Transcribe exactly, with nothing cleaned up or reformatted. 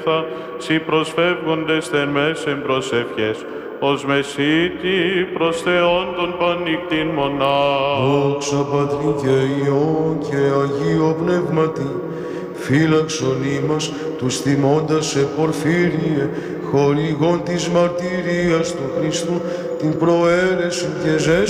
Συ προσφεύγοντες θεν μέσεν προσευχές, ως μεσίτη προς Θεόν τον πανικτήν μονά. Δόξα Πατρί και Υιό και Αγίο Πνεύματι, φύλαξον ημάς τους θυμώντας σε πορφύριε, χορηγών της μαρτυρίας του Χριστού, την προαίρεση και ζέση